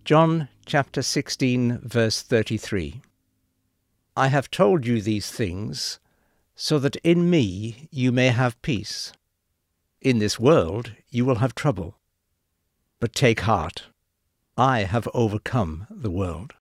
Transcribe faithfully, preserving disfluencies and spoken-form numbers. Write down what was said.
John chapter sixteen, verse thirty-three. I have told you these things, so that in me you may have peace. In this world you will have trouble. But take heart, I have overcome the world.